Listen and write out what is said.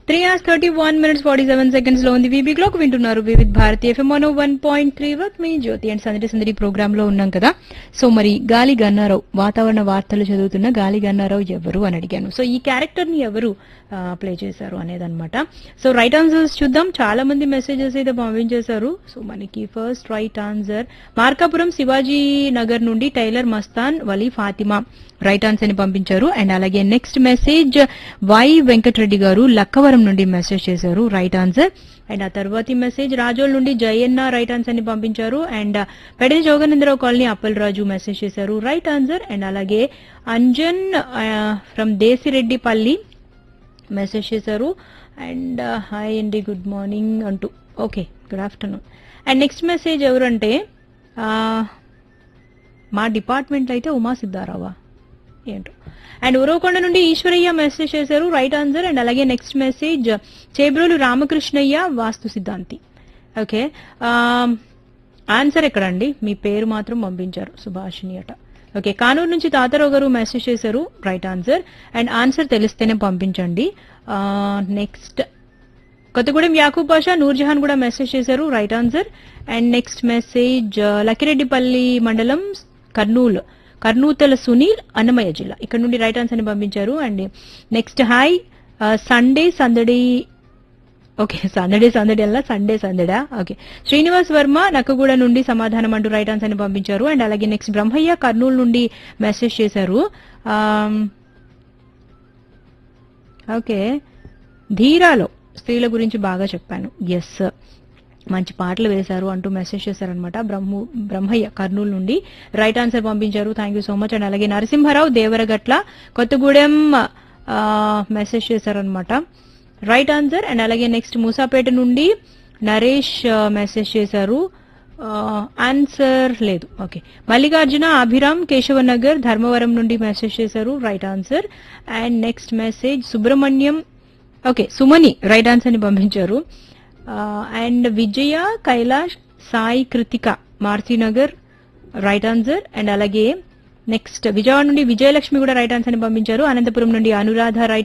3:31 47 లో ఉంది VB clock. వింటున్నారు Vividh Bharati FM 101.3 work me Jyothi and సందడి సందడి ప్రోగ్రామ్ లో ఉన్నాం కదా. సో మరి గాలి గన్నారావు, వాతావరణ వార్తలు చదువుతున్న గాలి గన్నారావు ఎవరు అని అడిగాను. సో ఈ క్యారెక్టర్ ని ఎవరు ప్లే చేశారు అనేదన్నమాట. సో రైట్ ఆన్సర్స్ చూద్దాం. చాలా మంది మెసేజెస్ అయితే పంపించేశారు. సో మనకి first right answer Markapuram Shivaji Nagar నుండి tailor Mastan Vali Fatima right answer ని పంపించారు. అండ్ అలాగే నెక్స్ట్ మెసేజ్ వై వెంకటరెడ్డి గారు లక్కవరం నుండి మెసేజ్ చేశారు, రైట్ ఆన్సర్. అండ్ ఆ తర్వాతి మెసేజ్ రాజోల్ నుండి జయన్న రైట్ ఆన్సర్ ని పంపించారు. And పెడని Joganendra Rao colony Appal Raju message చేశారు, రైట్ ఆన్సర్. అండ్ అలాగే అంజన్ ఫ్రమ్ దేశిరెడ్డిపల్లి మెసేజ్ చేశారు. అండ్ హాయ్ అండి, గుడ్ మార్నింగ్ అంటూ, okay good afternoon. And next message ఎవరంటే మా డిపార్ట్మెంట్ అయితే ఉమా సిద్ధారావా ఏంటో. అండ్ ఉరవకొండ నుండి ఈశ్వరయ్య మెసేజ్ చేశారు, రైట్ ఆన్సర్. అండ్ అలాగే నెక్స్ట్ మెసేజ్ చేబ్రోలు రామకృష్ణయ్య వాస్తు సిద్ధాంతి, ఓకే. ఆన్సర్ ఎక్కడండి, మీ పేరు మాత్రం పంపించారు సుభాషిణి అట, ఓకే. కానూరు నుంచి తాతారావు గారు మెసేజ్ చేశారు, రైట్ ఆన్సర్. అండ్ ఆన్సర్ తెలిస్తేనే పంపించండి. నెక్స్ట్ కొత్తగూడెం యాకూబ్ పాషా నూర్జహాన్ కూడా మెసేజ్ చేశారు, right answer. And next message Lakkireddipalli మండలం కర్నూతల సునీల్ అన్నమయ్య జిల్లా ఇక్కడ నుండి రైట్ ఆన్సర్ ని పంపించారు. అండ్ నెక్స్ట్ హాయ్ సండే సందడి, ఓకే సందడి అలా సండే సందడా, ఓకే. శ్రీనివాస్ వర్మ నక్కగూడ నుండి సమాధానం అంటూ రైట్ ఆన్సర్ ని పంపించారు. అండ్ అలాగే నెక్స్ట్ బ్రహ్మయ్య కర్నూలు నుండి మెసేజ్ చేశారు, ఓకే. ధీరాలో స్త్రీల గురించి బాగా చెప్పాను, ఎస్ మంచి పాటలు వేశారు అంటూ మెసేజ్ చేశారనమాట. బ్రహ్మయ్య కర్నూలు నుండి రైట్ ఆన్సర్ పంపించారు, thank you so much. And అలాగే నరసింహారావు దేవరగట్ల కొత్తగూడెం మెసేజ్ చేశారనమాట, రైట్ ఆన్సర్. అండ్ అలాగే నెక్స్ట్ మూసాపేట నుండి నరేష్ మెసేజ్ చేశారు, ఆన్సర్ లేదు, ఓకే. మల్లికార్జున అభిరామ్ కేశవనగర్ ధర్మవరం నుండి మెసేజ్ చేశారు, right answer. And next message Subrahmanyam, okay సుమని right answer ని పంపించారు. And Vijaya Kailash Sai Krittika మార్సీనగర్ right answer. And అలాగే నెక్స్ట్ విజయవాడ నుండి విజయలక్ష్మి కూడా రైట్ ఆన్సర్ ని పంపించారు. అనంతపురం నుండి అనురాధ రైట్